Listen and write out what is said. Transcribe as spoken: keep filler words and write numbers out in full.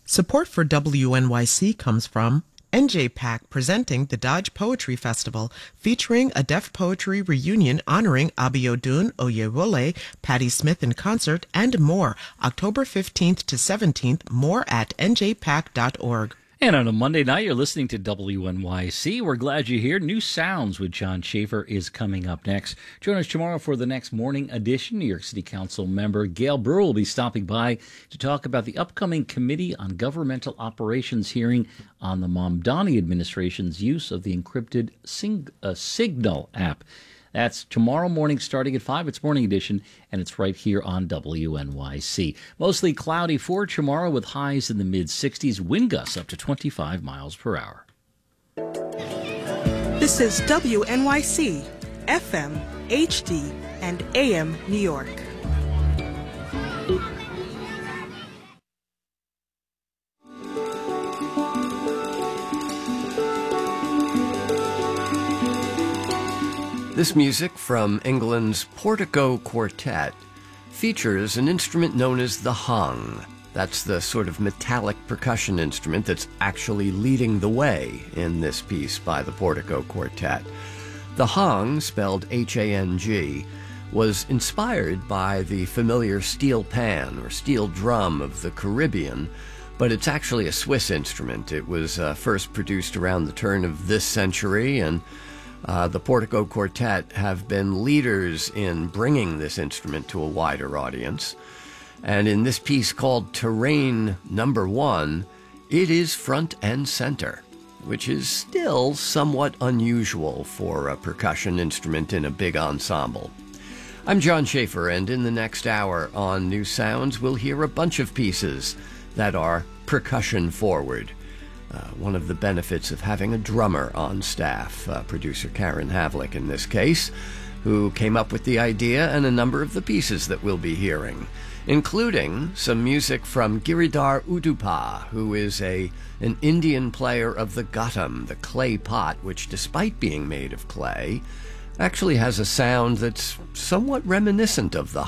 Support for W N Y C comes from N J PAC presenting the Dodge Poetry Festival, featuring a deaf poetry reunion honoring Abiodun Oyewole, Patti Smith in concert, and more. October fifteenth to seventeenth, more at N J pac dot org. And on a Monday night, you're listening to W N Y C. We're glad you're here. New Sounds with John Schaefer is coming up next. Join us tomorrow for the next morning edition. New York City Council member Gail Brewer will be stopping by to talk about the upcoming Committee on Governmental Operations hearing on the Mamdani administration's use of the encrypted Sing- uh, Signal app. That's tomorrow morning starting at five. It's Morning Edition, and it's right here on W N Y C. Mostly cloudy for tomorrow with highs in the mid-sixties, wind gusts up to twenty-five miles per hour. This is W N Y C, F M, H D, and A M New York. This music from England's Portico Quartet features an instrument known as the hung. That's the sort of metallic percussion instrument that's actually leading the way in this piece by the Portico Quartet. The hung, spelled H A N G, was inspired by the familiar steel pan or steel drum of the Caribbean, but it's actually a Swiss instrument. It was uh, first produced around the turn of this century, and Uh, the Portico Quartet have been leaders in bringing this instrument to a wider audience. And in this piece called Terrain Number One, it is front and center, which is still somewhat unusual for a percussion instrument in a big ensemble. I'm John Schaefer, and in the next hour on New Sounds, we'll hear a bunch of pieces that are percussion forward. Uh, one of the benefits of having a drummer on staff, uh, producer Karen Havlick in this case, who came up with the idea and a number of the pieces that we'll be hearing, including some music from Giridhar Udupa, who is a an Indian player of the ghatam, the clay pot, which, despite being made of clay, actually has a sound that's somewhat reminiscent of the